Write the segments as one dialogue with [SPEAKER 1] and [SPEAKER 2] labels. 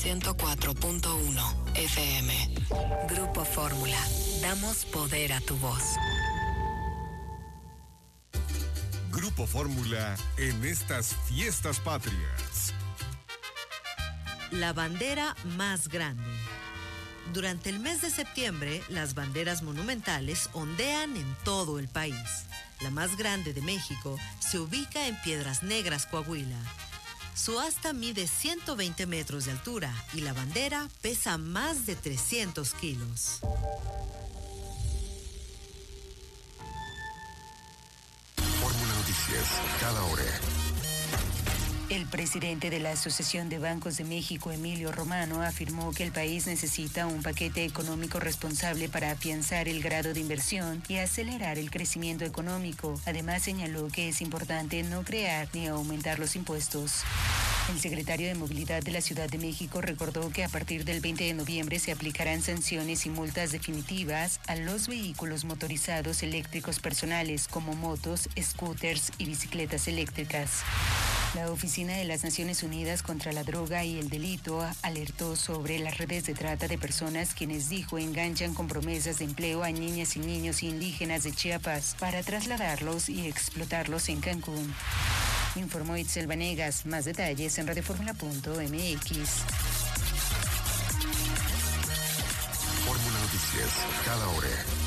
[SPEAKER 1] 104.1 FM. Grupo Fórmula. Damos poder a tu voz.
[SPEAKER 2] Grupo Fórmula en estas fiestas patrias.
[SPEAKER 3] La bandera más grande. Durante el mes de septiembre, las banderas monumentales ondean en todo el país. La más grande de México se ubica en Piedras Negras, Coahuila. Su asta mide 120 metros de altura y la bandera pesa más de 300 kilos.
[SPEAKER 2] Fórmula Noticias, cada hora.
[SPEAKER 4] El presidente de la Asociación de Bancos de México, Emilio Romano, afirmó que el país necesita un paquete económico responsable para afianzar el grado de inversión y acelerar el crecimiento económico. Además, señaló que es importante no crear ni aumentar los impuestos. El secretario de Movilidad de la Ciudad de México recordó que a partir del 20 de noviembre se aplicarán sanciones y multas definitivas a los vehículos motorizados eléctricos personales como motos, scooters y bicicletas eléctricas. La Oficina de las Naciones Unidas contra la Droga y el Delito alertó sobre las redes de trata de personas quienes dijo enganchan con promesas de empleo a niñas y niños indígenas de Chiapas para trasladarlos y explotarlos en Cancún. Informó Itzel Vanegas. Más detalles en radioformula.mx.
[SPEAKER 2] Fórmula Noticias, cada hora.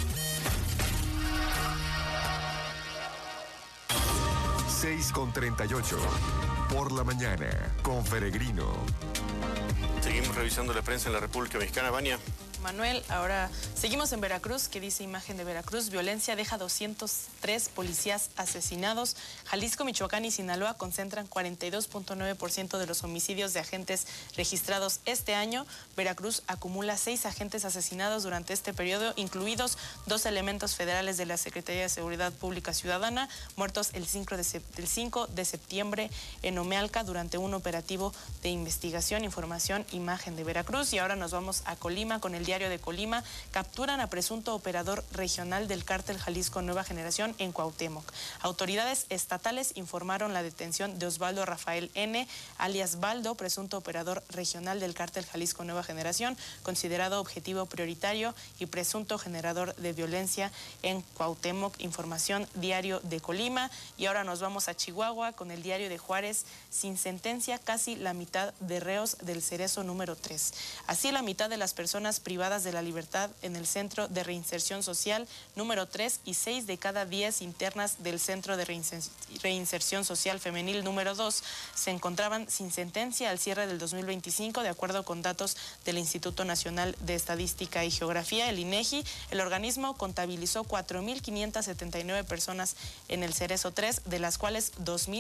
[SPEAKER 2] Seis con 38. Por la mañana, con Peregrino.
[SPEAKER 5] Seguimos revisando la prensa en la República Mexicana. Vania.
[SPEAKER 6] Manuel, ahora seguimos en Veracruz, que dice imagen de Veracruz, violencia deja 203 policías asesinados. Jalisco, Michoacán y Sinaloa concentran 42.9% de los homicidios de agentes registrados este año. Veracruz acumula 6 agentes asesinados durante este periodo, incluidos 2 elementos federales de la Secretaría de Seguridad Pública Ciudadana, muertos el 5 de septiembre en Omealca durante un operativo de investigación, información, imagen de Veracruz. Y ahora nos vamos a Colima con el Diario de Colima. Capturan a presunto operador regional del cártel Jalisco Nueva Generación en Cuauhtémoc. Autoridades estatales informaron la detención de Osvaldo Rafael N., alias Baldo, presunto operador regional del cártel Jalisco Nueva Generación, considerado objetivo prioritario y presunto generador de violencia en Cuauhtémoc. Información Diario de Colima. Y ahora nos vamos a Chihuahua con el Diario de Juárez. Sin sentencia, casi la mitad de reos del Cerezo número 3. Así, la mitad de las personas privadas de la libertad en el Centro de Reinserción Social número 3 y 6 de cada 10 internas del Centro de Reinserción Social Femenil número 2 se encontraban sin sentencia al cierre del 2025, de acuerdo con datos del Instituto Nacional de Estadística y Geografía, el INEGI. El organismo contabilizó 4.579 personas en el Cerezo 3, de las cuales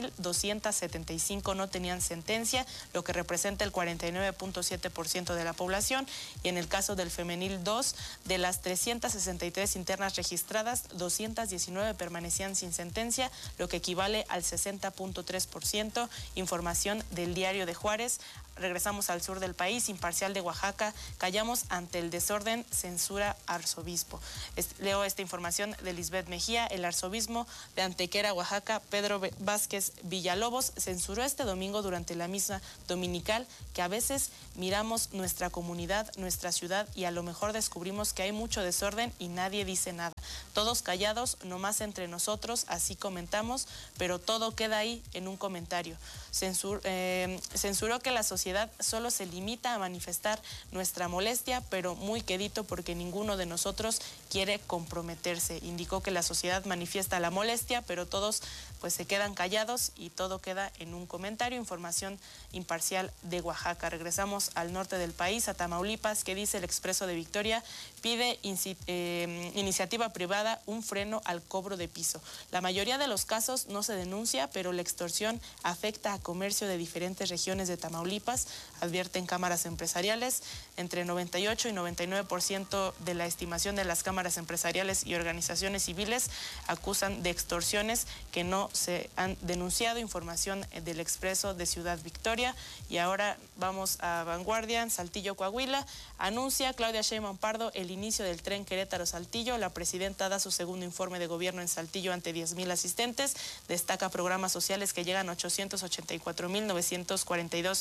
[SPEAKER 6] 2.275 no tenían sentencia, lo que representa el 49.7% de la población. Y en el caso del Femenil 2, de las 363 internas registradas, 219 permanecían sin sentencia, lo que equivale al 60.3%. Información del Diario de Juárez. Regresamos al sur del país, imparcial de Oaxaca. Callamos ante el desorden, censura arzobispo. Leo esta información de Lisbeth Mejía. El arzobispo de Antequera, Oaxaca, Pedro Vázquez Villalobos, censuró este domingo durante la misa dominical que a veces miramos nuestra comunidad, nuestra ciudad, y a lo mejor descubrimos que hay mucho desorden y nadie dice nada. Todos callados, nomás entre nosotros, así comentamos, pero todo queda ahí en un comentario. Censuró que la sociedad solo se limita a manifestar nuestra molestia, pero muy quedito porque ninguno de nosotros quiere comprometerse. Indicó que la sociedad manifiesta la molestia, pero todos pues se quedan callados y todo queda en un comentario. Información imparcial de Oaxaca. Regresamos al norte del país, a Tamaulipas, que dice el Expreso de Victoria, pide iniciativa privada un freno al cobro de piso. La mayoría de los casos no se denuncia, pero la extorsión afecta a comercio de diferentes regiones de Tamaulipas, advierten cámaras empresariales. Entre 98 y 99% de la estimación de las cámaras empresariales y organizaciones civiles acusan de extorsiones que no se han denunciado. Información del Expreso de Ciudad Victoria. Y ahora vamos a Vanguardia, en Saltillo, Coahuila. Anuncia Claudia Sheinbaum Pardo el inicio del tren Querétaro-Saltillo. La presidenta da su segundo informe de gobierno en Saltillo ante 10,000 asistentes. Destaca programas sociales que llegan a 884,942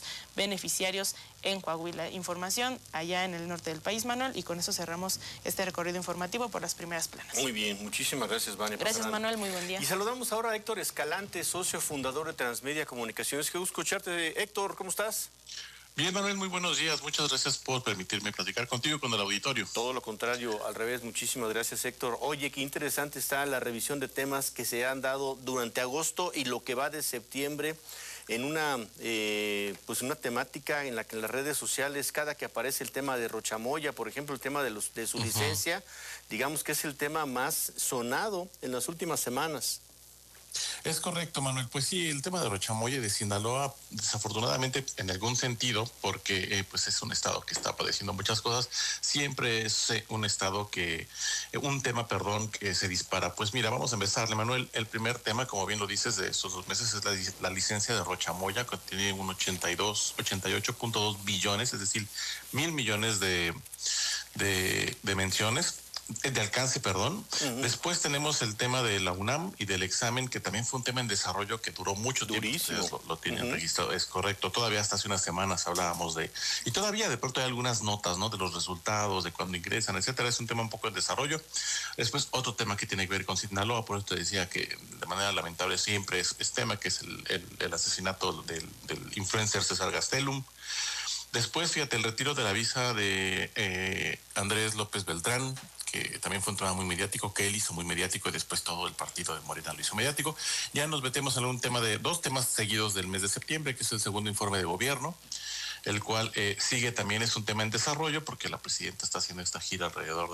[SPEAKER 6] beneficiarios en Coahuila. Información allá en el norte del país, Manuel, y con eso cerramos este recorrido informativo por las primeras planas.
[SPEAKER 5] Muy bien, muchísimas gracias, Vania.
[SPEAKER 6] Gracias, Manuel, muy buen día.
[SPEAKER 5] Y saludamos ahora a Héctor Escalante, socio fundador de Transmedia Comunicaciones. Qué gusto escucharte, Héctor, ¿cómo estás?
[SPEAKER 7] Bien, Manuel, muy buenos días. Muchas gracias por permitirme platicar contigo y con el auditorio.
[SPEAKER 5] Todo lo contrario, al revés. Muchísimas gracias, Héctor. Oye, qué interesante está la revisión de temas que se han dado durante agosto y lo que va de septiembre en una temática en la que en las redes sociales, cada que aparece el tema de Rochamoya, por ejemplo, el tema de su licencia, digamos que es el tema más sonado en las últimas semanas.
[SPEAKER 7] Es correcto, Manuel. Pues sí, el tema de Rochamoya y de Sinaloa, desafortunadamente, en algún sentido, porque pues es un estado que está padeciendo muchas cosas, siempre es un tema que se dispara. Pues mira, vamos a empezarle, Manuel. El primer tema, como bien lo dices, de estos 2 meses es la licencia de Rochamoya, que tiene un 88.2 billones, es decir, 1,000 millones de menciones. De alcance, perdón. Después tenemos el tema de la UNAM y del examen, que también fue un tema en desarrollo que duró mucho tiempo. Ustedes lo tienen registrado, es correcto. Todavía hasta hace unas semanas hablábamos y todavía de pronto hay algunas notas, ¿no? De los resultados, de cuando ingresan, etcétera. Es un tema un poco en desarrollo. Después otro tema que tiene que ver con Sinaloa, por eso te decía que de manera lamentable siempre es tema, que es el asesinato del influencer César Gastelum. Después, fíjate, el retiro de la visa de Andrés López Beltrán, que también fue un tema muy mediático, que él hizo muy mediático y después todo el partido de Morena lo hizo mediático. Ya nos metemos en un tema de 2 temas seguidos del mes de septiembre, que es el segundo informe de gobierno, el cual sigue también, es un tema en desarrollo porque la presidenta está haciendo esta gira alrededor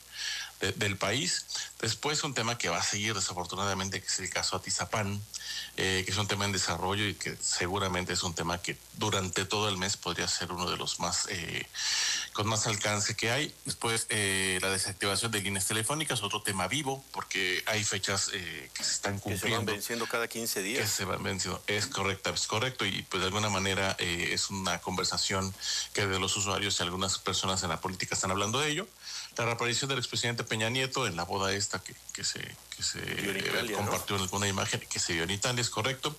[SPEAKER 7] del país. Después un tema que va a seguir desafortunadamente, que es el caso Atizapán, que es un tema en desarrollo y que seguramente es un tema que durante todo el mes podría ser uno de los más con más alcance que hay. Después la desactivación de líneas telefónicas, otro tema vivo, porque hay fechas que se están cumpliendo.
[SPEAKER 5] Que se van venciendo cada 15 días.
[SPEAKER 7] Que se van venciendo, es correcto, y pues de alguna manera es una conversación que de los usuarios y algunas personas en la política están hablando de ello. La reaparición del expresidente Peña Nieto en la boda esta que se compartió, ¿no?, en alguna imagen que se vio en Italia, es correcto.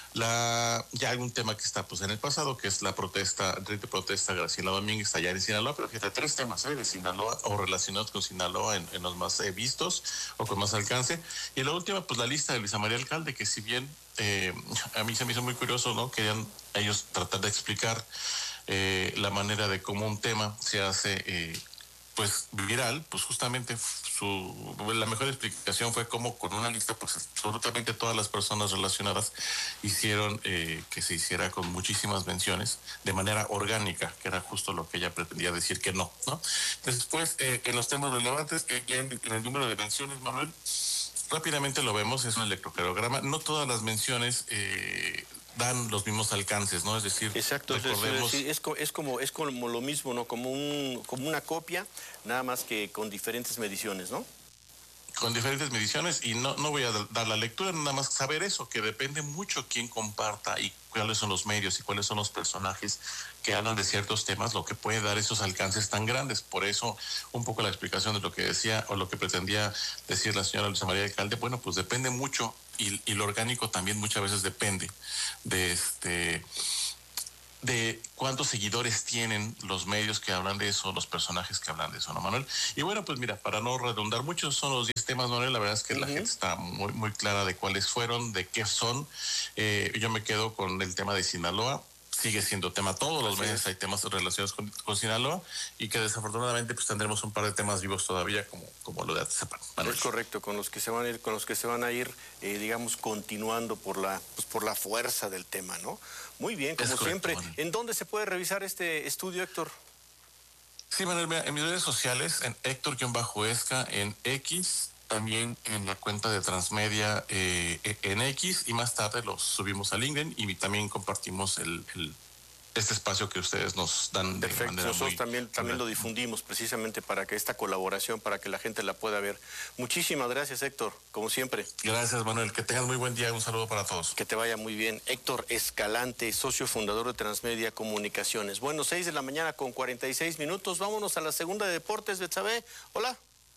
[SPEAKER 7] Ya hay un tema que está pues en el pasado, que es la red de protesta Graciela Domínguez allá en Sinaloa, pero fíjate, 3 temas de Sinaloa o relacionados con Sinaloa en los más vistos o con más alcance. Y la última, pues la lista de Luisa María Alcalde, que si bien a mí se me hizo muy curioso, ¿no? Querían ellos tratar de explicar la manera de cómo un tema se hace pues viral, pues justamente la mejor explicación fue cómo con una lista, pues absolutamente todas las personas relacionadas hicieron que se hiciera con muchísimas menciones de manera orgánica, que era justo lo que ella pretendía decir que no. Después, en los temas relevantes, en el número de menciones, Manuel, rápidamente lo vemos, es un electrocardiograma. No todas las menciones dan los mismos alcances, ¿no? Es decir,
[SPEAKER 5] exacto,
[SPEAKER 7] recordemos...
[SPEAKER 5] es como lo mismo, ¿no? Como una copia, nada más que con diferentes mediciones, ¿no?
[SPEAKER 7] Con diferentes mediciones, y no voy a dar la lectura, nada más saber eso, que depende mucho quién comparta y cuáles son los medios y cuáles son los personajes que hablan de ciertos temas, lo que puede dar esos alcances tan grandes. Por eso, un poco la explicación de lo que decía o lo que pretendía decir la señora Luisa María Alcalde, bueno, pues depende mucho, y lo orgánico también muchas veces depende de cuántos seguidores tienen los medios que hablan de eso, los personajes que hablan de eso, ¿no, Manuel? Y bueno, pues mira, para no redundar mucho, son los 10 temas, Manuel. La verdad es que la gente está muy, muy clara de cuáles fueron, de qué son. Yo me quedo con el tema de Sinaloa. Sigue siendo tema, todos los meses hay temas relacionados con Sinaloa, y que desafortunadamente pues tendremos un par de temas vivos todavía como lo de Atizapán.
[SPEAKER 5] Es correcto, con los que se van a ir, digamos, continuando por la fuerza del tema, ¿no? Muy bien, como siempre. Manuel. ¿En dónde se puede revisar este estudio, Héctor?
[SPEAKER 7] Sí, Manuel, en mis redes sociales, en Héctor-Esca, en X, también en la cuenta de Transmedia en X, y más tarde los subimos a LinkedIn y también compartimos este espacio que ustedes nos dan.
[SPEAKER 5] Perfecto, nosotros también lo difundimos precisamente para que esta colaboración, para que la gente la pueda ver. Muchísimas gracias, Héctor, como siempre.
[SPEAKER 7] Gracias, Manuel, que tengan muy buen día, un saludo para todos.
[SPEAKER 5] Que te vaya muy bien. Héctor Escalante, socio fundador de Transmedia Comunicaciones. Bueno, 6 de la mañana con 46 minutos, vámonos a la segunda de deportes, Betsabe. Hola.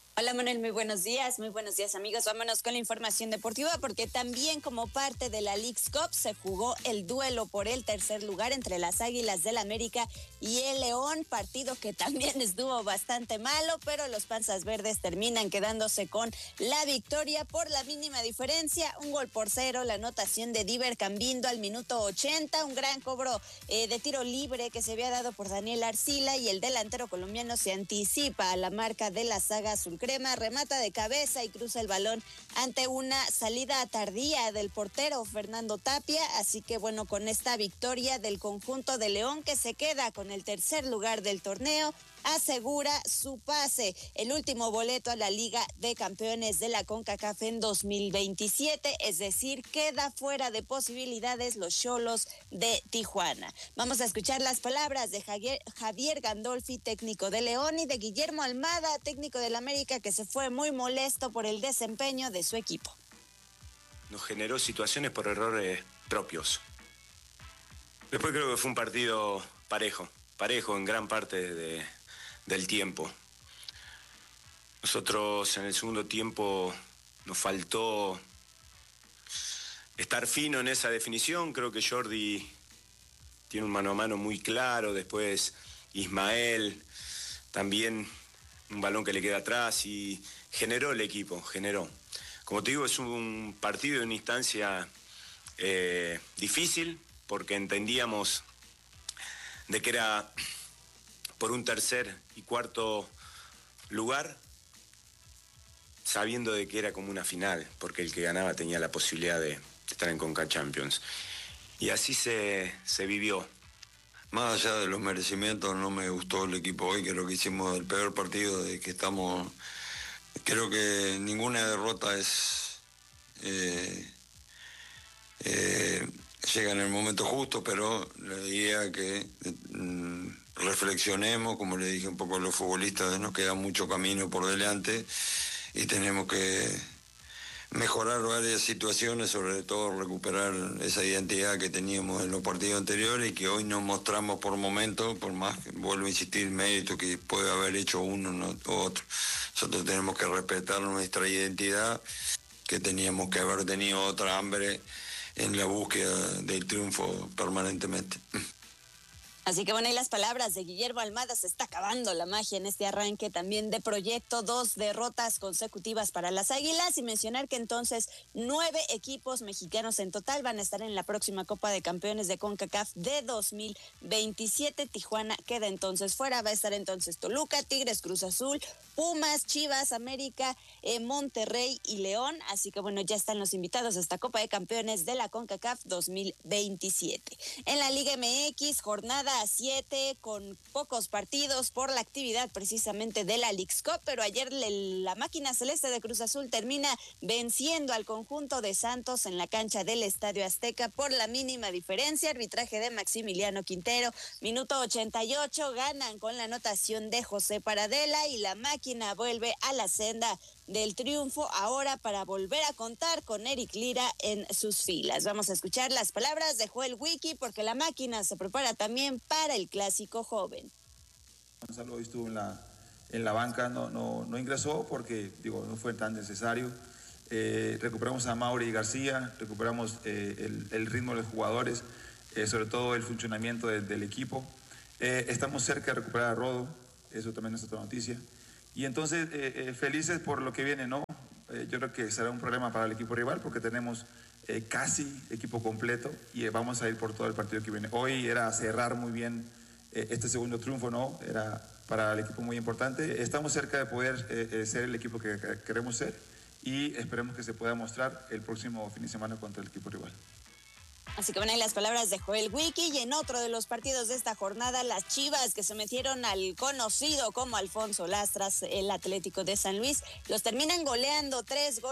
[SPEAKER 8] Hola Manuel, muy buenos días amigos. Vámonos con la información deportiva porque también como parte de la Leagues Cup se jugó el duelo por el tercer lugar entre las Águilas del América y el León, partido que también estuvo bastante malo, pero los Panzas Verdes terminan quedándose con la victoria por la mínima diferencia, 1-0, la anotación de Diver Cambindo al minuto 80, un gran cobro de tiro libre que se había dado por Daniel Arcila y el delantero colombiano se anticipa a la marca de la saga azulcrema, remata de cabeza y cruza el balón ante una salida tardía del portero Fernando Tapia, así que bueno, con esta victoria del conjunto de León que se queda con el tercer lugar del torneo, asegura su pase, el último boleto a la Liga de Campeones de la CONCACAF en 2027, es decir, queda fuera de posibilidades los Xolos de Tijuana. Vamos a escuchar las palabras de Javier Gandolfi, técnico de León, y de Guillermo Almada, técnico del América, que se fue muy molesto por el desempeño de su equipo.
[SPEAKER 9] Nos generó situaciones por errores propios. Después creo que fue un partido parejo en gran parte del tiempo. Nosotros en el segundo tiempo nos faltó estar fino en esa definición. Creo que Jordi tiene un mano a mano muy claro. Después Ismael también un balón que le queda atrás y generó el equipo, generó. Como te digo, es un partido de una instancia difícil porque entendíamos de que era por un tercer y cuarto lugar, sabiendo de que era como una final, porque el que ganaba tenía la posibilidad de estar en Conca Champions. Y así se vivió.
[SPEAKER 10] Más allá de los merecimientos, no me gustó el equipo hoy. Creo que hicimos el peor partido de que estamos. Creo que ninguna derrota llega en el momento justo, pero la idea que reflexionemos, como le dije un poco a los futbolistas, nos queda mucho camino por delante y tenemos que mejorar varias situaciones, sobre todo recuperar esa identidad que teníamos en los partidos anteriores y que hoy no mostramos por momentos, por más que vuelvo a insistir, mérito que puede haber hecho uno o otro. Nosotros tenemos que respetar nuestra identidad, que teníamos que haber tenido otra hambre en la búsqueda del triunfo permanentemente.
[SPEAKER 8] Así que bueno, y las palabras de Guillermo Almada, se está acabando la magia en este arranque también de proyecto, 2 derrotas consecutivas para las Águilas, y mencionar que entonces 9 equipos mexicanos en total van a estar en la próxima Copa de Campeones de CONCACAF de 2027. Tijuana queda entonces fuera, va a estar entonces Toluca, Tigres, Cruz Azul, Pumas, Chivas, América, Monterrey y León, así que bueno, ya están los invitados a esta Copa de Campeones de la CONCACAF 2027. En la Liga MX, jornada 7 con pocos partidos por la actividad precisamente de la Leagues Cup, pero ayer la máquina celeste de Cruz Azul termina venciendo al conjunto de Santos en la cancha del Estadio Azteca por la mínima diferencia. Arbitraje de Maximiliano Quintero, minuto 88, ganan con la anotación de José Paradela y la máquina vuelve a la senda del triunfo, ahora para volver a contar con Eric Lira en sus filas. Vamos a escuchar las palabras de Joel Wiki, porque la máquina se prepara también para el clásico joven.
[SPEAKER 11] Gonzalo hoy estuvo en la banca, no ingresó porque no fue tan necesario. Recuperamos a Mauri García, recuperamos el ritmo de los jugadores, sobre todo el funcionamiento del equipo. Estamos cerca de recuperar a Rodo, eso también es otra noticia. Y entonces, felices por lo que viene, ¿no? Yo creo que será un problema para el equipo rival porque tenemos casi equipo completo y vamos a ir por todo el partido que viene. Hoy era cerrar muy bien este segundo triunfo, ¿no? Era para el equipo muy importante. Estamos cerca de poder ser el equipo que queremos ser y esperemos que se pueda mostrar el próximo fin de semana contra el equipo rival.
[SPEAKER 8] Así que van ahí las palabras de Joel Wiki. Y en otro de los partidos de esta jornada, las Chivas, que se metieron al conocido como Alfonso Lastras, el Atlético de San Luis, los terminan goleando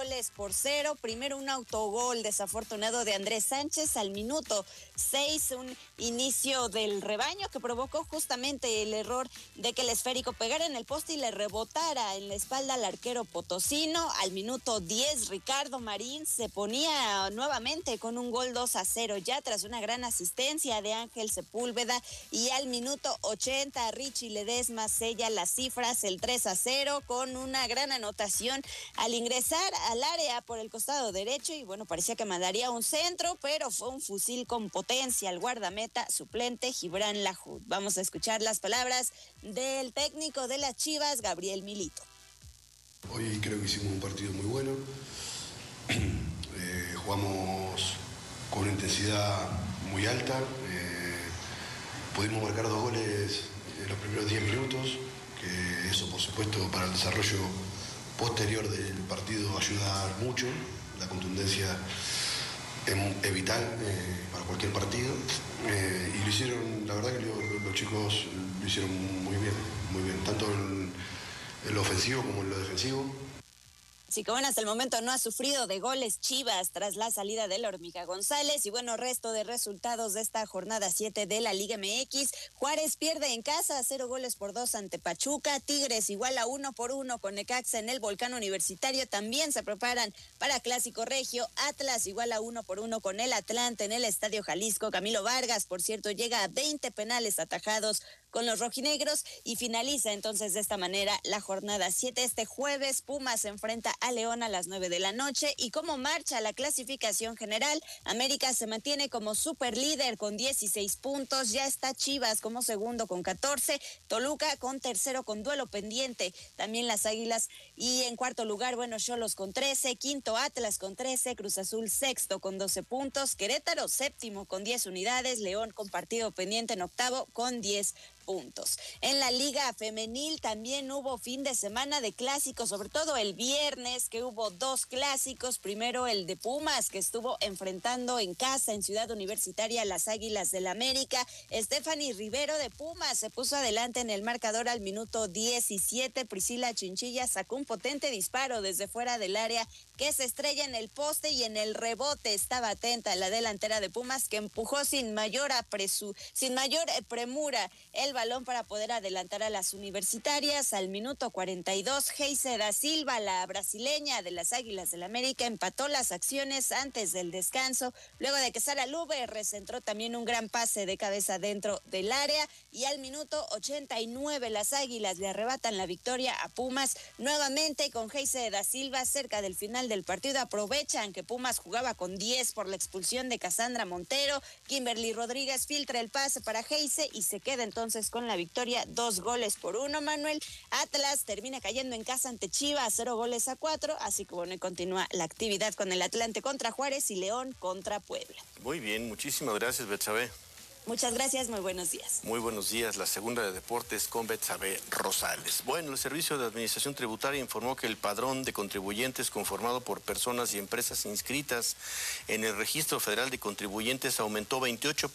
[SPEAKER 8] 3-0. Primero un autogol desafortunado de Andrés Sánchez al minuto 6, un inicio del rebaño que provocó justamente el error de que el esférico pegara en el poste y le rebotara en la espalda al arquero potosino. Al minuto 10, Ricardo Marín se ponía nuevamente con un gol 2-0. 2-0 ya tras una gran asistencia de Ángel Sepúlveda, y al minuto 80 Richie Ledesma sella las cifras, el 3-0 con una gran anotación al ingresar al área por el costado derecho, y bueno, parecía que mandaría un centro, pero fue un fusil con potencia al guardameta suplente Gibran Lahoud. Vamos a escuchar las palabras del técnico de las Chivas, Gabriel Milito.
[SPEAKER 12] Hoy creo que hicimos un partido muy bueno, jugamos con una intensidad muy alta, pudimos marcar 2 goles en los primeros 10 minutos, que eso por supuesto para el desarrollo posterior del partido ayuda mucho, la contundencia es vital para cualquier partido, y lo hicieron, la verdad que los chicos lo hicieron muy bien, tanto en lo ofensivo como en lo defensivo.
[SPEAKER 8] Así que bueno, hasta el momento no ha sufrido de goles Chivas tras la salida de la Hormiga González. Y bueno, resto de resultados de esta jornada 7 de la Liga MX. Juárez pierde en casa 0-2 ante Pachuca. Tigres igual a 1-1 con Necaxa en el Volcán Universitario. También se preparan para Clásico Regio. Atlas igual a 1-1 con el Atlante en el Estadio Jalisco. Camilo Vargas, por cierto, llega a 20 penales atajados con los rojinegros, y finaliza entonces de esta manera la jornada 7. Este jueves Pumas se enfrenta a León a las 9 de la noche. Y como marcha la clasificación general, América se mantiene como superlíder con 16 puntos, ya está Chivas como segundo con 14, Toluca con tercero con duelo pendiente, también las Águilas, y en cuarto lugar, bueno, Xolos con 13, quinto Atlas con 13, Cruz Azul sexto con 12 puntos, Querétaro séptimo con 10 unidades, León con partido pendiente en octavo con 10 puntos. En la Liga Femenil también hubo fin de semana de clásicos, sobre todo el viernes, que hubo 2 clásicos. Primero el de Pumas, que estuvo enfrentando en casa en Ciudad Universitaria a las Águilas del América. Stephanie Rivero de Pumas se puso adelante en el marcador al minuto 17. Priscila Chinchilla sacó un potente disparo desde fuera del área que se estrella en el poste, y en el rebote estaba atenta la delantera de Pumas, que empujó sin mayor premura el balón para poder adelantar a las universitarias. Al minuto 42, Geise da Silva, la brasileña de las Águilas del América, empató las acciones antes del descanso, luego de que Sara Lube recentró también un gran pase de cabeza dentro del área. Y al minuto 89, las Águilas le arrebatan la victoria a Pumas, nuevamente con Geise da Silva. Cerca del final del partido aprovechan que Pumas jugaba con 10 por la expulsión de Cassandra Montero. Kimberly Rodríguez filtra el pase para Geise y se queda entonces con la victoria, 2-1, Manuel. Atlas termina cayendo en casa ante Chivas, 0-4, así que bueno, y continúa la actividad con el Atlante contra Juárez y León contra Puebla.
[SPEAKER 5] Muy bien, muchísimas gracias, Betsabe.
[SPEAKER 8] Muchas gracias, muy buenos días.
[SPEAKER 5] Muy buenos días, la segunda de deportes con Betsabe Rosales. Bueno, el Servicio de Administración Tributaria informó que el padrón de contribuyentes conformado por personas y empresas inscritas en el Registro Federal de Contribuyentes aumentó 28%